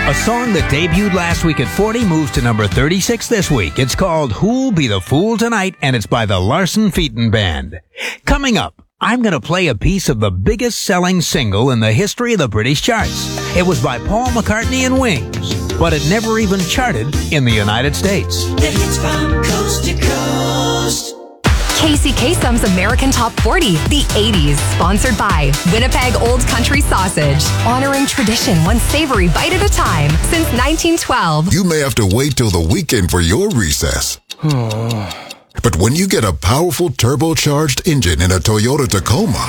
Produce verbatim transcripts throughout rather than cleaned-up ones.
A song that debuted last week at forty moves to number thirty-six this week. It's called Who'll Be the Fool Tonight, and it's by the Larson Featon Band. Coming up, I'm going to play a piece of the biggest selling single in the history of the British charts. It was by Paul McCartney and Wings, but it never even charted in the United States. The hits from coast to coast. Casey Kasem's American Top forty, the eighties, sponsored by Winnipeg Old Country Sausage, honoring tradition one savory bite at a time since nineteen twelve. You may have to wait till the weekend for your recess. But when you get a powerful turbocharged engine in a Toyota Tacoma,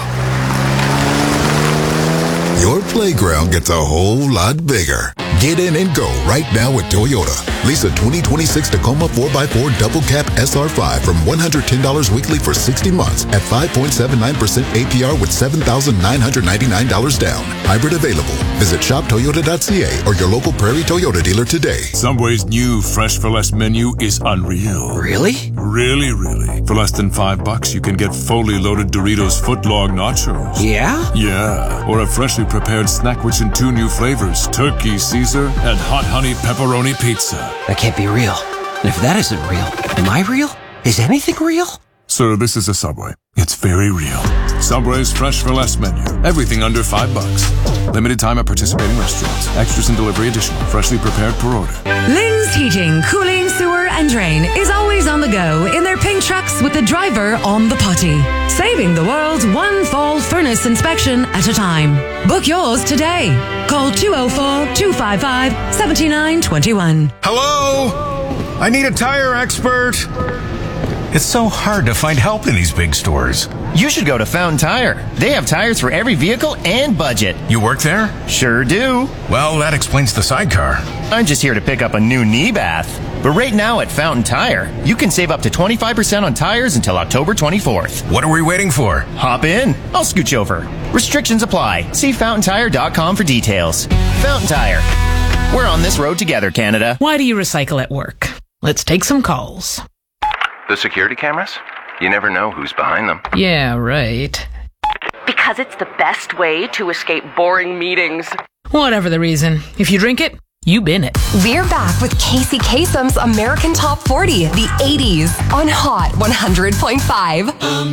your playground gets a whole lot bigger. Get in and go right now with Toyota. Lease a twenty twenty-six Tacoma four by four Double Cab S R five from one hundred ten dollars weekly for sixty months at five point seven nine percent A P R with seven thousand nine hundred ninety-nine dollars down. Hybrid available. Visit shop toyota dot c a or your local Prairie Toyota dealer today. Subway's new Fresh for Less menu is unreal. Really? Really, really. For less than five bucks, you can get fully loaded Doritos footlong nachos. Yeah? Yeah. Or a freshly prepared snack which in two new flavors, turkey Caesar and hot honey pepperoni pizza. That can't be real. And if that isn't real, am I real? Is anything real? Sir, this is a Subway. It's very real. Subway's Fresh for Less menu. Everything under five bucks. Limited time at participating restaurants. Extras and delivery additional. Freshly prepared per order. Lynn's Heating, Cooling, Sewer and Drain is always on the go in their pink trucks with the driver on the potty. Saving the world one fall furnace inspection at a time. Book yours today. Call two oh four, two five five, seven nine two one. Hello? I need a tire expert. It's so hard to find help in these big stores. You should go to Fountain Tire. They have tires for every vehicle and budget. You work there? Sure do. Well, that explains the sidecar. I'm just here to pick up a new knee bath. But right now at Fountain Tire, you can save up to twenty-five percent on tires until October twenty-fourth. What are we waiting for? Hop in. I'll scooch over. Restrictions apply. See fountain tire dot com for details. Fountain Tire. We're on this road together, Canada. Why do you recycle at work? Let's take some calls. The security cameras? You never know who's behind them. Yeah, right. Because it's the best way to escape boring meetings. Whatever the reason, if you drink it, you bin it. We're back with Casey Kasem's American Top forty, the eighties, on Hot one hundred point five.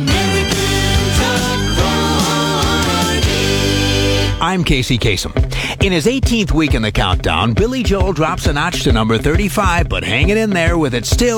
I'm Casey Kasem. In his eighteenth week in the countdown, Billy Joel drops a notch to number thirty-five, but hanging in there with it still